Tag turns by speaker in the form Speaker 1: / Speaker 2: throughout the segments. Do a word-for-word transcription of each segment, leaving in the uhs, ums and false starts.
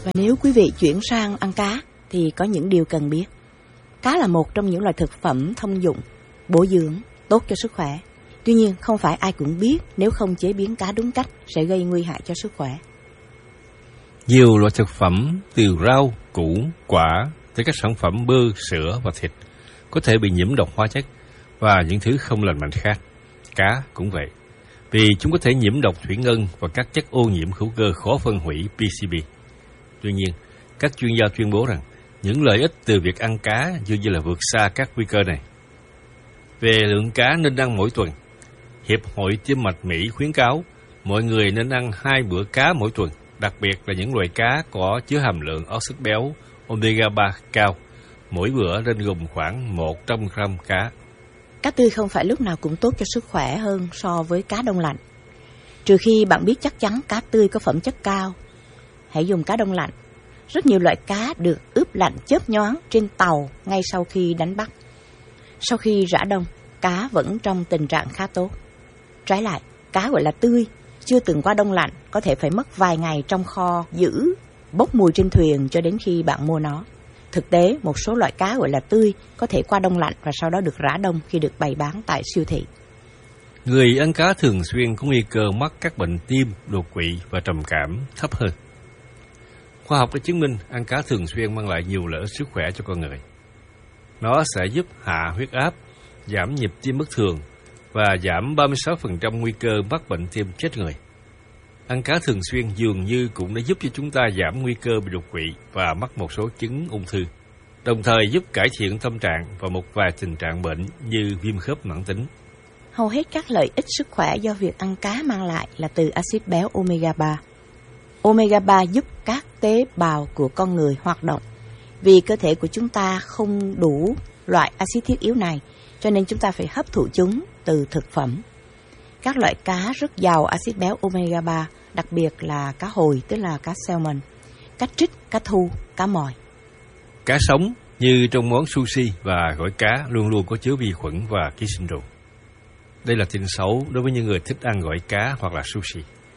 Speaker 1: Và nếu quý vị chuyển sang ăn cá thì có những điều cần biết. Cá là một trong những loài thực phẩm thông dụng, bổ dưỡng, tốt cho sức khỏe. Tuy nhiên, không phải ai cũng biết nếu không chế biến cá đúng cách sẽ gây nguy hại cho sức khỏe.
Speaker 2: Nhiều loại thực phẩm từ rau, củ, quả tới các sản phẩm bơ, sữa và thịt có thể bị nhiễm độc hóa chất và những thứ không lành mạnh khác. Cá cũng vậy, vì chúng có thể nhiễm độc thủy ngân và các chất ô nhiễm hữu cơ khó phân hủy pê xê bê. Tuy nhiên, các chuyên gia tuyên bố rằng những lợi ích từ việc ăn cá dường như là vượt xa các nguy cơ này. Về lượng cá nên ăn mỗi tuần, Hiệp hội Tim mạch Mỹ khuyến cáo mọi người nên ăn hai bữa cá mỗi tuần, đặc biệt là những loại cá có chứa hàm lượng oxit béo omega ba cao. Mỗi bữa nên gồm khoảng một trăm gam cá.
Speaker 1: Cá tươi không phải lúc nào cũng tốt cho sức khỏe hơn so với cá đông lạnh. Trừ khi bạn biết chắc chắn cá tươi có phẩm chất cao, hãy dùng cá đông lạnh. Rất nhiều loại cá được ướp lạnh chớp nhoáng trên tàu ngay sau khi đánh bắt. Sau khi rã đông, cá vẫn trong tình trạng khá tốt. Trái lại, cá gọi là tươi, chưa từng qua đông lạnh, có thể phải mất vài ngày trong kho giữ, bốc mùi trên thuyền cho đến khi bạn mua nó. Thực tế, một số loại cá gọi là tươi có thể qua đông lạnh và sau đó được rã đông khi được bày bán tại siêu thị.
Speaker 2: Người ăn cá thường xuyên có nguy cơ mắc các bệnh tim, đột quỵ và trầm cảm thấp hơn. Khoa học đã chứng minh ăn cá thường xuyên mang lại nhiều lợi ích sức khỏe cho con người. Nó sẽ giúp hạ huyết áp, giảm nhịp tim bất thường và giảm ba mươi sáu phần trăm nguy cơ mắc bệnh tim chết người. Ăn cá thường xuyên dường như cũng đã giúp cho chúng ta giảm nguy cơ bị đột quỵ và mắc một số chứng ung thư, đồng thời giúp cải thiện tâm trạng và một vài tình trạng bệnh như viêm khớp mãn tính.
Speaker 1: Hầu hết các lợi ích sức khỏe do việc ăn cá mang lại là từ axit béo omega ba. Omega ba giúp các tế bào của con người hoạt động. Vì cơ thể của chúng ta không đủ loại axit thiết yếu này, cho nên chúng ta phải hấp thụ chúng từ thực phẩm. Các loại cá rất giàu axit béo omega ba, đặc biệt là cá hồi, tức là cá salmon, cá trích, cá thu, cá mòi.
Speaker 2: Cá sống như trong món sushi và gỏi cá luôn luôn có chứa vi khuẩn và ký sinh trùng. Đây là tin xấu đối với những người thích ăn gỏi cá hoặc là sushi.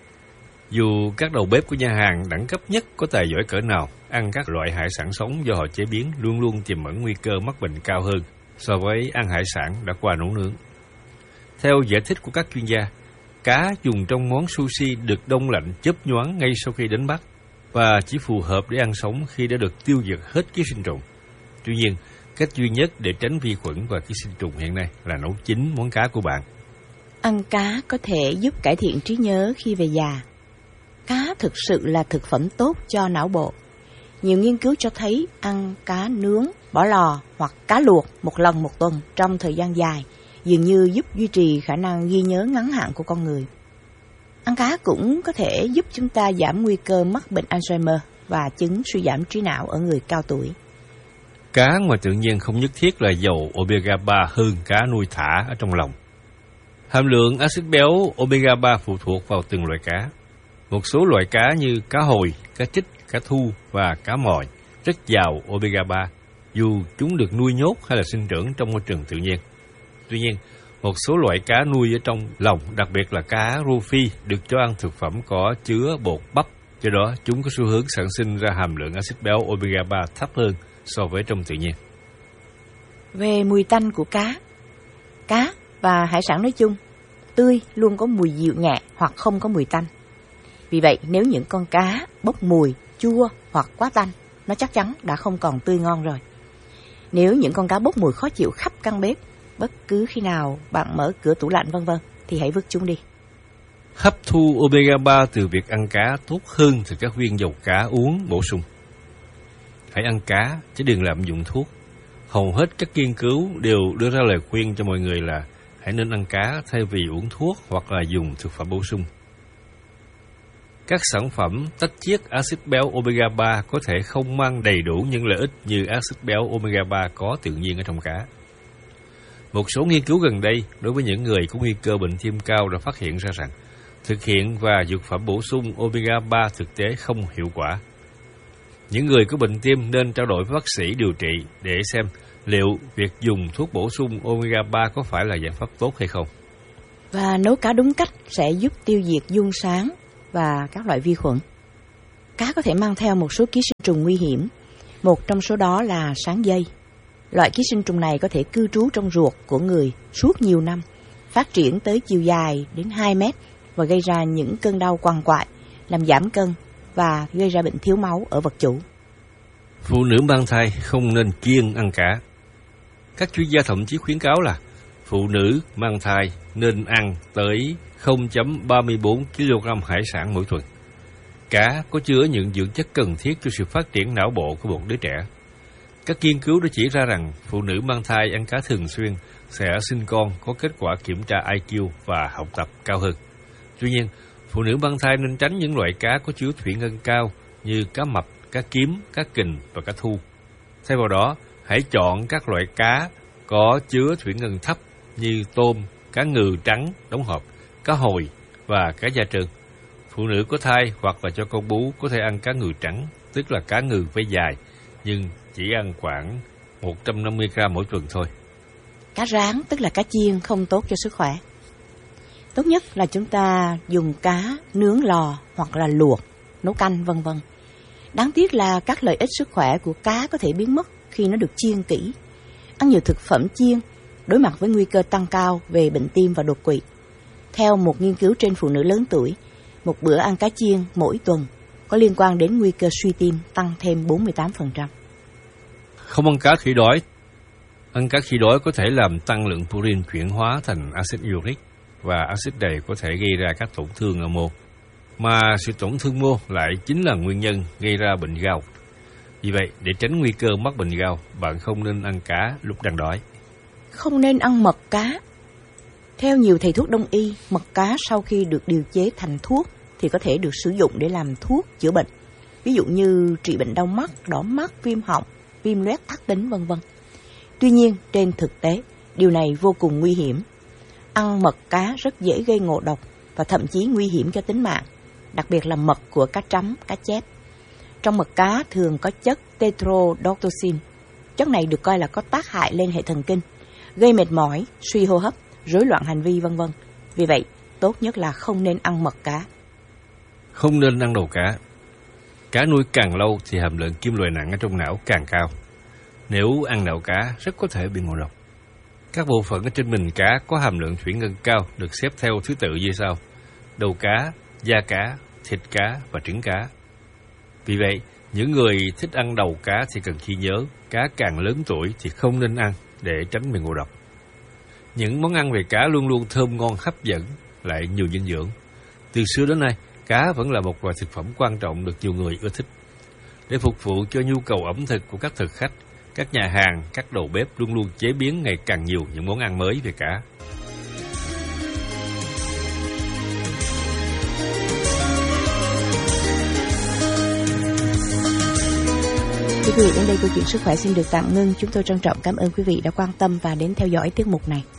Speaker 2: Dù các đầu bếp của nhà hàng đẳng cấp nhất có tài giỏi cỡ nào, ăn các loại hải sản sống do họ chế biến luôn luôn tiềm ẩn nguy cơ mắc bệnh cao hơn so với ăn hải sản đã qua nấu nướng. Theo giải thích của các chuyên gia, cá dùng trong món sushi được đông lạnh chớp nhoáng ngay sau khi đánh bắt và chỉ phù hợp để ăn sống khi đã được tiêu diệt hết ký sinh trùng. Tuy nhiên, cách duy nhất để tránh vi khuẩn và ký sinh trùng hiện nay là nấu chín món cá của bạn.
Speaker 1: Ăn cá có thể giúp cải thiện trí nhớ khi về già. Cá thực sự là thực phẩm tốt cho não bộ. Nhiều nghiên cứu cho thấy ăn cá nướng, bỏ lò hoặc cá luộc một lần một tuần trong thời gian dài dường như giúp duy trì khả năng ghi nhớ ngắn hạn của con người. Ăn cá cũng có thể giúp chúng ta giảm nguy cơ mắc bệnh Alzheimer và chứng suy giảm trí não ở người cao tuổi.
Speaker 2: Cá ngoài tự nhiên không nhất thiết là giàu omega ba hơn cá nuôi thả ở trong lòng. Hàm lượng axit béo omega ba phụ thuộc vào từng loại cá. Một số loại cá như cá hồi, cá trích, cá thu và cá mòi rất giàu omega ba, dù chúng được nuôi nhốt hay là sinh trưởng trong môi trường tự nhiên. Tuy nhiên, một số loại cá nuôi ở trong lồng, đặc biệt là cá rô phi, được cho ăn thực phẩm có chứa bột bắp, do đó chúng có xu hướng sản sinh ra hàm lượng axit béo omega ba thấp hơn so với trong tự nhiên.
Speaker 1: Về mùi tanh của cá, cá và hải sản nói chung, tươi luôn có mùi dịu nhẹ hoặc không có mùi tanh. Vì vậy, nếu những con cá bốc mùi, chua hoặc quá tanh, nó chắc chắn đã không còn tươi ngon rồi. Nếu những con cá bốc mùi khó chịu khắp căn bếp, bất cứ khi nào bạn mở cửa tủ lạnh vân vân thì hãy vứt chúng đi.
Speaker 2: Hấp thu omega ba từ việc ăn cá tốt hơn từ các viên dầu cá uống bổ sung. Hãy ăn cá chứ đừng lạm dụng thuốc. Hầu hết các nghiên cứu đều đưa ra lời khuyên cho mọi người là hãy nên ăn cá thay vì uống thuốc hoặc là dùng thực phẩm bổ sung. Các sản phẩm tách chiết axit béo omega ba có thể không mang đầy đủ những lợi ích như axit béo omega ba có tự nhiên ở trong cá. Một số nghiên cứu gần đây đối với những người có nguy cơ bệnh tim cao đã phát hiện ra rằng thực hiện và dược phẩm bổ sung omega ba thực tế không hiệu quả. Những người có bệnh tim nên trao đổi với bác sĩ điều trị để xem liệu việc dùng thuốc bổ sung omega ba có phải là giải pháp tốt hay không.
Speaker 1: Và nấu cá đúng cách sẽ giúp tiêu diệt giun sáng và các loại vi khuẩn. Cá có thể mang theo một số ký sinh trùng nguy hiểm. Một trong số đó là sáng dây. Loại ký sinh trùng này có thể cư trú trong ruột của người suốt nhiều năm, phát triển tới chiều dài đến hai mét và gây ra những cơn đau quằn quại, làm giảm cân và gây ra bệnh thiếu máu ở vật chủ.
Speaker 2: Phụ nữ mang thai không nên kiêng ăn cá. Các chuyên gia thậm chí khuyến cáo là phụ nữ mang thai nên ăn tới không phẩy ba mươi bốn ki lô gam hải sản mỗi tuần. Cá có chứa những dưỡng chất cần thiết cho sự phát triển não bộ của một đứa trẻ. Các nghiên cứu đã chỉ ra rằng phụ nữ mang thai ăn cá thường xuyên sẽ sinh con có kết quả kiểm tra I Q và học tập cao hơn. Tuy nhiên, phụ nữ mang thai nên tránh những loại cá có chứa thủy ngân cao như cá mập, cá kiếm, cá kình và cá thu. Thay vào đó, hãy chọn các loại cá có chứa thủy ngân thấp như tôm, cá ngừ trắng đóng hộp, cá hồi và cá da trơn. Phụ nữ có thai hoặc là cho con bú có thể ăn cá ngừ trắng, tức là cá ngừ vai dài, nhưng chỉ ăn khoảng một trăm năm mươi gam mỗi tuần thôi.
Speaker 1: Cá rán, tức là cá chiên, không tốt cho sức khỏe. Tốt nhất là chúng ta dùng cá nướng lò hoặc là luộc, nấu canh vân vân. Đáng tiếc là các lợi ích sức khỏe của cá có thể biến mất khi nó được chiên kỹ. Ăn nhiều thực phẩm chiên đối mặt với nguy cơ tăng cao về bệnh tim và đột quỵ. Theo một nghiên cứu trên phụ nữ lớn tuổi, một bữa ăn cá chiên mỗi tuần có liên quan đến nguy cơ suy tim tăng thêm bốn mươi tám phần trăm.
Speaker 2: Không ăn cá khi đói. Ăn cá khi đói có thể làm tăng lượng purin chuyển hóa thành axit uric và axit này có thể gây ra các tổn thương ở mô. Mà sự tổn thương mô lại chính là nguyên nhân gây ra bệnh gao. Vì vậy, để tránh nguy cơ mắc bệnh gao, bạn không nên ăn cá lúc đang đói.
Speaker 1: Không nên ăn mật cá. Theo nhiều thầy thuốc đông y, mật cá sau khi được điều chế thành thuốc thì có thể được sử dụng để làm thuốc chữa bệnh. Ví dụ như trị bệnh đau mắt, đỏ mắt, viêm họng, viêm loét ác tính vân vân. Tuy nhiên, trên thực tế, điều này vô cùng nguy hiểm. Ăn mật cá rất dễ gây ngộ độc và thậm chí nguy hiểm cho tính mạng, đặc biệt là mật của cá trắm, cá chép. Trong mật cá thường có chất tetrodotoxin. Chất này được coi là có tác hại lên hệ thần kinh, gây mệt mỏi, suy hô hấp, rối loạn hành vi vân vân. Vì vậy, tốt nhất là không nên ăn mật cá.
Speaker 2: Không nên ăn đầu cá. Cá nuôi càng lâu thì hàm lượng kim loại nặng ở trong não càng cao. Nếu ăn não cá, rất có thể bị ngộ độc. Các bộ phận ở trên mình cá có hàm lượng thủy ngân cao được xếp theo thứ tự như sau: đầu cá, da cá, thịt cá và trứng cá. Vì vậy, những người thích ăn đầu cá thì cần ghi nhớ, cá càng lớn tuổi thì không nên ăn để tránh bị ngộ độc. Những món ăn về cá luôn luôn thơm ngon hấp dẫn, lại nhiều dinh dưỡng. Từ xưa đến nay, cá vẫn là một loại thực phẩm quan trọng được nhiều người ưa thích. Để phục vụ cho nhu cầu ẩm thực của các thực khách, các nhà hàng, các đầu bếp luôn luôn chế biến ngày càng nhiều những món ăn mới về cá.
Speaker 1: Quý vị, đến đây câu chuyện sức khỏe xin được tạm ngưng. Chúng tôi trân trọng cảm ơn quý vị đã quan tâm và đến theo dõi tiết mục này.